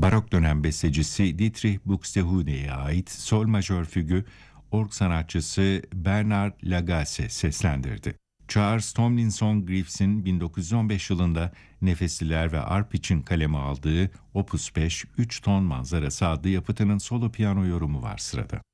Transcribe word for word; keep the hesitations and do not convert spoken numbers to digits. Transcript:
Barok dönem bestecisi Dietrich Buxtehude'ye ait sol majör fügü org sanatçısı Bernard Lagasse seslendirdi. Charles Tomlinson Greaves'in bin dokuz yüz on beş yılında Nefesliler ve Arp için kaleme aldığı Opus beş üç ton manzarası adlı yapıtının solo piyano yorumu var sırada.